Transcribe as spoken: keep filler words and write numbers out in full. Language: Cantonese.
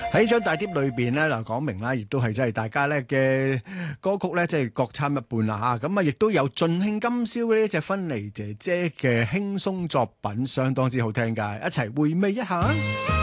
喺張大碟裏邊咧，嗱講明啦，亦都係即係大家咧嘅歌曲咧，即係各參一半啦嚇。咁啊，亦都有盡興今宵呢隻芬妮姐姐嘅輕鬆作品，相當之好聽㗎，一齊回味一下。